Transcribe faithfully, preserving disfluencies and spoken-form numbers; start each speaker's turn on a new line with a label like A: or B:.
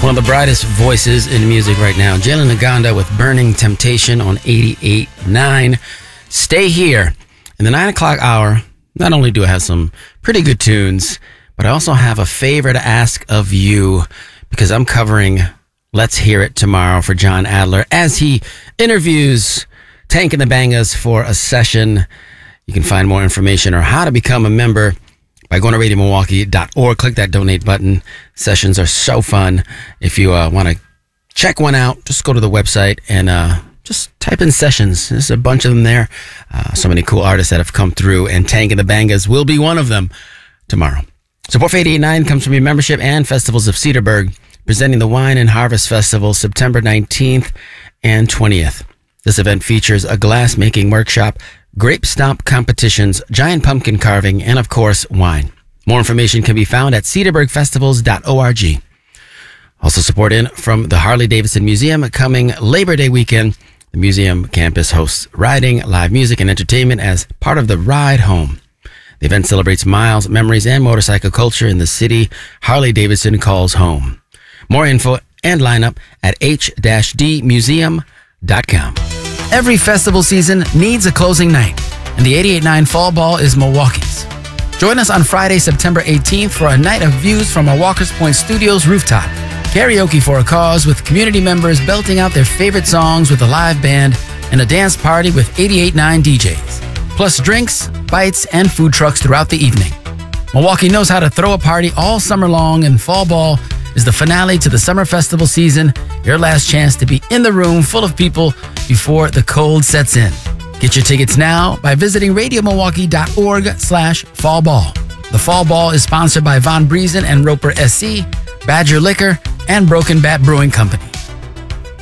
A: One of the brightest voices in music right now, Jalen Naganda with Burning Temptation on eighty-eight point nine. Stay here. In the nine o'clock hour, not only do I have some pretty good tunes, but I also have a favor to ask of you because I'm covering Let's Hear It tomorrow for John Adler as he interviews Tank and the Bangas for a session. You can find more information or how to become a member by going to radio milwaukee dot org. Click that donate button. Sessions are so fun. If you uh, want to check one out, just go to the website and uh, just type in sessions. There's a bunch of them there. Uh, so many cool artists that have come through, and Tank and the Bangas will be one of them tomorrow. Support for eighty-eight point nine comes from your membership and Festivals of Cedarburg, presenting the Wine and Harvest Festival September nineteenth and twentieth. This event features a glass making workshop, grape stomp competitions, giant pumpkin carving, and of course, wine. More information can be found at cedarburg festivals dot org. Also support in from the Harley-Davidson Museum coming Labor Day weekend. The museum campus hosts riding, live music, and entertainment as part of the Ride Home. The event celebrates miles, memories, and motorcycle culture in the city Harley-Davidson calls home. More info and lineup at h dash d museum dot com. Every festival season needs a closing night, and the eighty-eight point nine Fall Ball is Milwaukee's. Join us on Friday, September eighteenth for a night of views from our Walker's Point Studios rooftop. Karaoke for a cause with community members belting out their favorite songs with a live band and a dance party with eighty-eight point nine D Js. Plus drinks, bites, and food trucks throughout the evening. Milwaukee knows how to throw a party all summer long, and Fall Ball is the finale to the summer festival season, your last chance to be in the room full of people before the cold sets in. Get your tickets now by visiting radio milwaukee dot org slash fall ball. The Fall Ball is sponsored by Von Briesen and Roper S C, Badger Liquor, and Broken Bat Brewing Company.